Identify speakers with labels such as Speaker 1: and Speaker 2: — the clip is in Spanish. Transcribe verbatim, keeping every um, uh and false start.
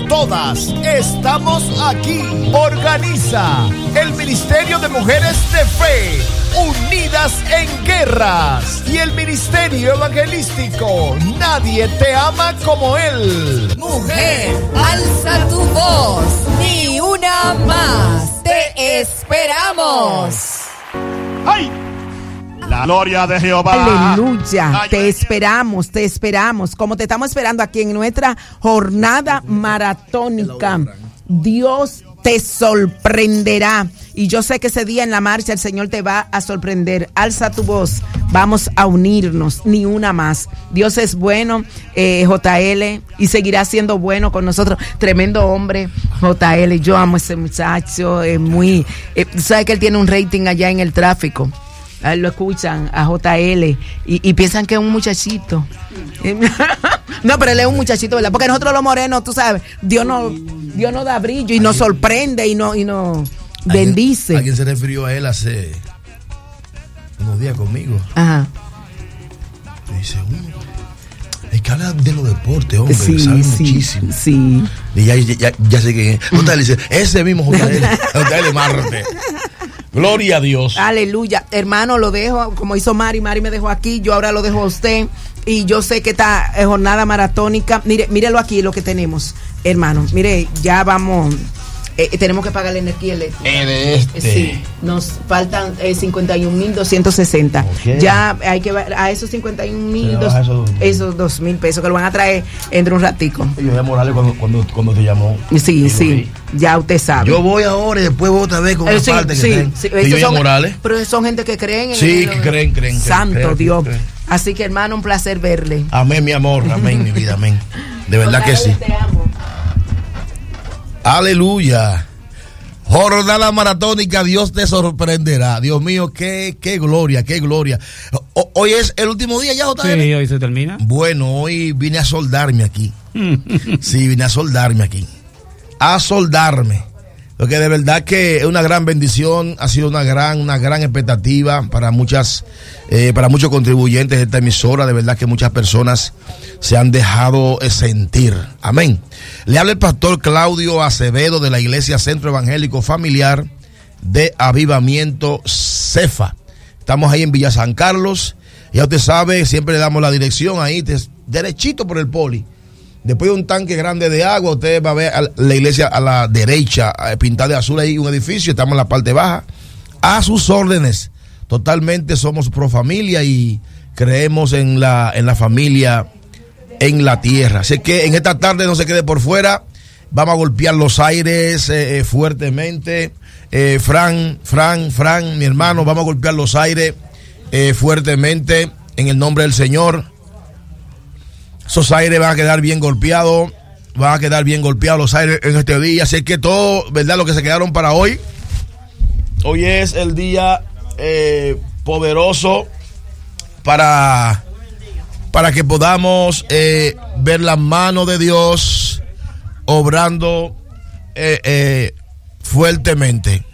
Speaker 1: todas, estamos aquí. Organiza el Ministerio de Mujeres de Fe, Unidas en Guerras, y el Ministerio Evangelístico Nadie Te Ama Como Él.
Speaker 2: Mujer, alza tu voz, ni una más, te esperamos.
Speaker 3: ¡Ay! La gloria de Jehová.
Speaker 4: Aleluya,
Speaker 3: Ay,
Speaker 4: te
Speaker 3: ay,
Speaker 4: esperamos, te esperamos, como te estamos esperando aquí en nuestra jornada maratónica. Dios te sorprenderá, y yo sé que ese día en la marcha el Señor te va a sorprender. Alza tu voz, vamos a unirnos, ni una más. Dios es bueno, eh, J L, y seguirá siendo bueno con nosotros. Tremendo hombre, J L, yo amo a ese muchacho, es muy, eh, sabes que él tiene un rating allá en el tráfico. A él lo escuchan a J L y, y piensan que es un muchachito. No, pero él es un muchachito, ¿verdad? Porque nosotros los morenos, tú sabes, Dios no, Dios nos da brillo y nos sorprende y nos y no bendice.
Speaker 5: ¿A quién se refirió a él hace unos días conmigo?
Speaker 4: Ajá.
Speaker 5: Me dice, uno, es que habla de los deportes, hombre,
Speaker 4: Sí,
Speaker 5: sabe
Speaker 4: sí,
Speaker 5: muchísimo.
Speaker 4: sí.
Speaker 5: Y ya, ya, ya, ya sé quién es. J L dice, ese mismo J L, J L Marte. Gloria a Dios.
Speaker 4: Aleluya. Hermano, lo dejo, como hizo Mari, Mari me dejó aquí, yo ahora lo dejo a usted. Y yo sé que esta eh, jornada maratónica, mire, mírelo aquí lo que tenemos, hermano. Mire, ya vamos, eh, tenemos que pagar la energía eléctrica.
Speaker 5: En este.
Speaker 4: Sí, nos faltan eh, cincuenta y un mil doscientos sesenta.
Speaker 5: Okay.
Speaker 4: Ya hay que ver a esos cincuenta y un mil,
Speaker 5: dos,
Speaker 4: esos dos mil pesos que lo van a traer entre un ratico.
Speaker 5: Yo voy a Morales cuando, cuando, cuando te llamó.
Speaker 4: Sí, sí, ya usted sabe.
Speaker 5: Yo voy ahora y después voy otra vez con
Speaker 4: Eh,
Speaker 5: una
Speaker 4: sí,
Speaker 5: parte que
Speaker 4: sí,
Speaker 5: tengo.
Speaker 4: sí.
Speaker 5: Y yo
Speaker 4: Esos
Speaker 5: voy a
Speaker 4: son-
Speaker 5: Morales.
Speaker 4: Pero son gente que creen en
Speaker 5: Sí,
Speaker 4: en-
Speaker 5: que creen, creen,
Speaker 4: Santo
Speaker 5: creen,
Speaker 4: Dios.
Speaker 5: creen.
Speaker 4: Así que, hermano, un placer verle.
Speaker 5: Amén, mi amor. Amén, mi vida. Amén. De verdad que sí.
Speaker 4: Te amo.
Speaker 5: Aleluya. Jornada maratónica, Dios te sorprenderá. Dios mío, qué, qué gloria, qué gloria. O- hoy es el último día ya, J L.
Speaker 6: Sí, hoy se termina.
Speaker 5: Bueno, hoy vine a soldarme aquí. Sí, vine a soldarme aquí. A soldarme. Porque de verdad que es una gran bendición, ha sido una gran, una gran expectativa para muchas, eh, para muchos contribuyentes de esta emisora. De verdad que muchas personas se han dejado eh, sentir. Amén. Le habla el pastor Claudio Acevedo de la Iglesia Centro Evangélico Familiar de Avivamiento Cefa. Estamos ahí en Villa San Carlos. Ya usted sabe, siempre le damos la dirección ahí, derechito por el poli. Después de un tanque grande de agua, usted va a ver a la iglesia a la derecha, pintada de azul, ahí un edificio, estamos en la parte baja. A sus órdenes. Totalmente somos pro familia y creemos en la, en la familia en la tierra. Así que en esta tarde no se quede por fuera. Vamos a golpear los aires eh, eh, fuertemente. Eh, Fran, Fran, Fran, mi hermano, vamos a golpear los aires eh, fuertemente en el nombre del Señor. Esos aires van a quedar bien golpeados, van a quedar bien golpeados los aires en este día. Así que todo, ¿verdad? Lo que se quedaron para hoy. Hoy es el día eh, poderoso para, para que podamos eh, ver la mano de Dios obrando eh, eh, fuertemente.